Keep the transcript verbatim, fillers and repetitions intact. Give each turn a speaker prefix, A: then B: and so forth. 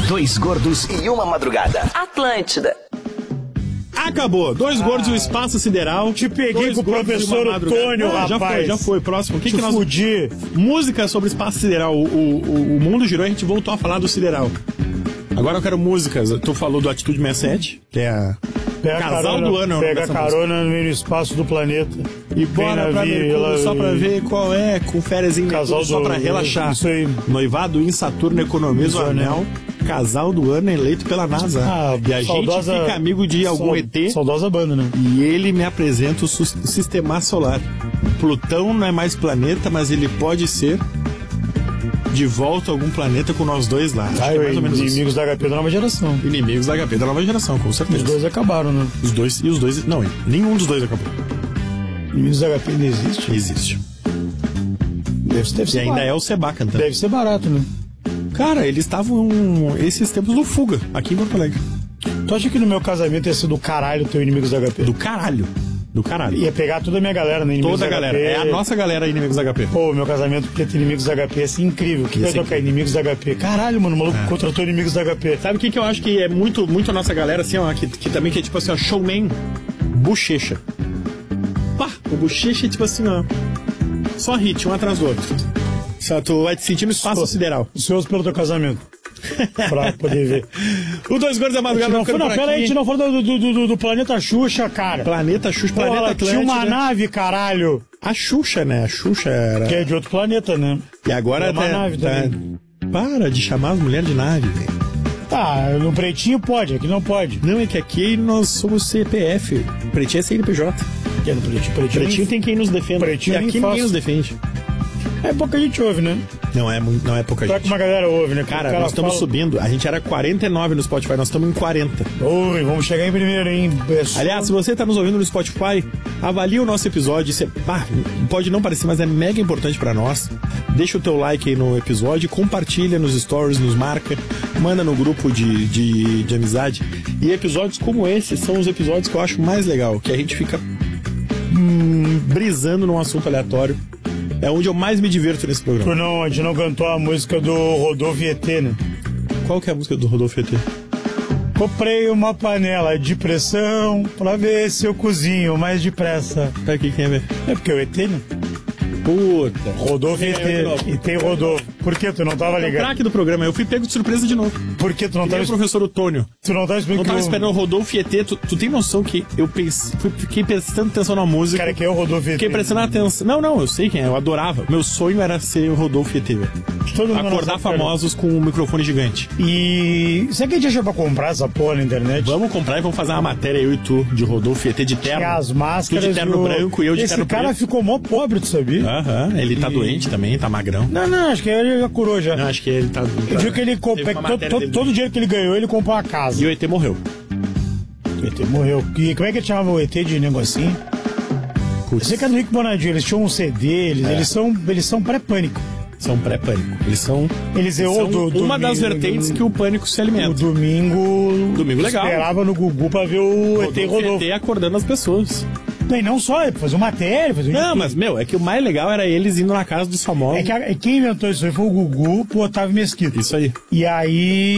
A: Dois gordos e uma madrugada.
B: Atlântida.
C: Acabou. Dois ah, gordos e o espaço sideral.
D: Te peguei com o professor Otônio,
C: ah,
D: rapaz.
C: Já foi, já foi. Próximo. O que,
D: Te
C: que nós...
D: fudi.
C: Música sobre o espaço sideral. O, o, o mundo girou e a gente voltou a falar do sideral. Agora eu quero músicas. Tu falou do Atitude sessenta e sete, que é a...
D: Pega
C: Casal
D: carona,
C: do ano.
D: Pega carona no meio do espaço do planeta.
C: E bora pra Mercúrio só pra ver qual é, com férias em Mercúrio só pra relaxar.
D: Isso aí.
C: Noivado em Saturno economiza o anel. Casal do ano eleito pela NASA.
D: Ah,
C: e a
D: saudosa,
C: gente fica amigo de algum
D: sal,
C: E T.
D: Saudosa banda, né?
C: E ele me apresenta o, o sistema solar. Plutão não é mais planeta, mas ele pode ser de volta a algum planeta com nós dois lá.
D: Ah,
C: é mais ou menos
D: inimigos
C: isso.
D: da H P da nova geração.
C: Inimigos da H P da nova geração, com certeza.
D: Os dois acabaram, né?
C: Os dois e os dois. Não, nenhum dos dois acabou.
D: Inimigos da H P ainda existe?
C: Existe.
D: Deve, deve ser
C: e ainda
D: barato.
C: é o Seba cantando.
D: Deve ser barato, né?
C: Cara, eles estavam esses tempos no Fuga, aqui em Porto Alegre.
D: Tu acha que no meu casamento ia ser do caralho teu Inimigos da H P?
C: Do caralho. Do caralho.
D: Ia pegar toda a minha galera, né? Inimigos
C: toda a galera. É a nossa galera Inimigos da H P.
D: Pô, meu casamento porque tem Inimigos da H P ia ser incrível. O que vai tocar? Inimigos da H P. Caralho, mano, o maluco é. contratou Inimigos da H P.
C: Sabe o que, que eu acho que é muito, muito a nossa galera, assim, ó, que, que também que é tipo assim, ó, showman, bochecha. Pá, o bochecha é tipo assim, ó, só hit, um atrás do outro. Só tu vai te sentir no espaço
D: Estou,
C: sideral.
D: Ansioso pelo teu casamento. Pra poder ver.
C: O Dois Gordos da Madrugada
D: não, não, pera aí, a gente não falou do, do, do, do Planeta Xuxa, cara.
C: Planeta Xuxa, Planeta
D: Porra,
C: Atlântida.
D: tinha uma nave, caralho.
C: A Xuxa, né? A Xuxa era...
D: Que é de outro planeta, né?
C: E agora
D: é uma
C: tá,
D: nave
C: tá...
D: também.
C: Para de chamar as mulheres de nave, velho.
D: Tá, no Pretinho pode, aqui não pode.
C: Não, é que aqui nós somos C P F. Pretinho é C N P J.
D: Que é no Pretinho? Pretinho,
C: Pretinho tem quem nos defenda.
D: Pretinho
C: e aqui ninguém
D: faço.
C: nos defende.
D: É pouca gente ouve, né?
C: Não é, não é pouca
D: Só
C: gente.
D: que uma galera ouve, né?
C: Cara, cara nós estamos fala... subindo. A gente era quarenta e nove no Spotify, nós estamos em quarenta.
D: Oi, vamos chegar em primeiro, hein? É só...
C: Aliás, se você está nos ouvindo no Spotify, avalie o nosso episódio. Isso é, ah, pode não parecer, mas é mega importante para nós. Deixa o teu like aí no episódio, compartilha nos stories, nos marca, manda no grupo de, de, de amizade. E episódios como esse são os episódios que eu acho mais legal, que a gente fica hum, brisando num assunto aleatório. É onde eu mais me diverto nesse programa.
D: Tu não, a gente não cantou a música do Rodolfo E T, né?
C: Qual que é a música do Rodolfo E T?
D: Comprei uma panela de pressão pra ver se eu cozinho mais depressa.
C: Tá, o que tem a ver?
D: É porque é o E T, né?
C: Puta.
D: Rodolfo E T. E tem Rodolfo. Por que tu não tava ligado?
C: É o craque do programa. Eu fui pego de surpresa de novo.
D: Por que tu não tava...
C: o professor Otônio.
D: Tu não tava
C: explicando. Não tava esperando o Rodolfo E T. Tu, tu tem noção que eu pense, fiquei prestando atenção na música.
D: Cara, quem é o Rodolfo E T?
C: Fiquei prestando atenção. Não, não, eu sei quem é. Eu adorava. Meu sonho era ser o Rodolfo E T, velho. Acordar famosos com um microfone gigante.
D: E... Será que a gente achou pra comprar essa porra na internet?
C: Vamos comprar e vamos fazer uma matéria, eu e tu, de Rodolfo E T de terno.
D: E as máscaras.
C: Tu de terno
D: o...
C: branco e eu de
D: Esse
C: terno preto.
D: Esse cara ficou mó pobre, tu sabia?
C: Aham. Ele tá e... doente também, tá magrão.
D: Não, não, acho que ele já curou já.
C: Não, acho que ele tá...
D: Eu digo que ele comprou... Todo, todo, todo o dinheiro que ele ganhou, ele comprou uma casa.
C: E o E T morreu.
D: O E T morreu. E como é que ele chamava o E T de negocinho? Eu sei que é no Rick Bonadinho, eles tinham um C D, eles, é. eles são, eles são pré-pânico.
C: São pré-pânico. Eles são.
D: Eles, eles são
C: do, uma
D: domingo,
C: das vertentes que o pânico se alimenta.
D: O domingo.
C: Domingo legal.
D: Esperava no Gugu pra ver o Rodolfo, E T Rodolfo.
C: E T acordando as pessoas.
D: E não só, é fazer uma matéria, fazer um
C: Não, mas, meu, é que o mais legal era eles indo na casa dos famosos.
D: É que a, quem inventou isso aí foi o Gugu pro Otávio Mesquita.
C: Isso aí.
D: E aí.